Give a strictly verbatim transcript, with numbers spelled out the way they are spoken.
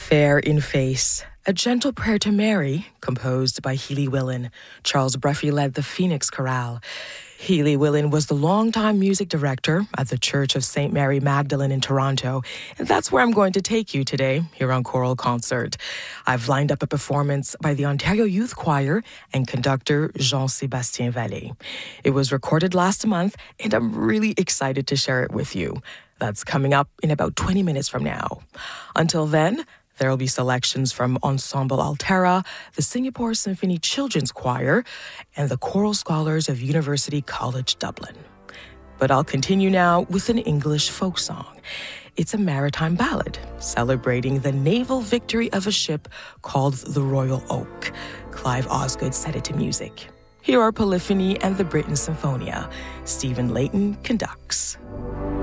Fair in Face, a gentle prayer to Mary, composed by Healy Willan. Charles Bruffy led the Phoenix Chorale. Healy Willan was the longtime music director at the Church of Saint Mary Magdalene in Toronto, and that's where I'm going to take you today here on Choral Concert. I've lined up a performance by the Ontario Youth Choir and conductor Jean-Sébastien Vallée. It was recorded last month, and I'm really excited to share it with you. That's coming up in about twenty minutes from now. Until then, there will be selections from Ensemble Altera, the Singapore Symphony Children's Choir, and the Choral Scholars of University College Dublin. But I'll continue now with an English folk song. It's a maritime ballad celebrating the naval victory of a ship called the Royal Oak. Clive Osgood set it to music. Here are Polyphony and the Britten Symphonia. Stephen Layton conducts.